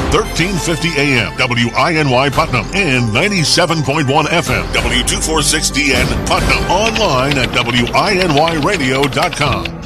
1350 AM, WINY Putnam, and 97.1 FM, W246DN Putnam. Online at WINYradio.com.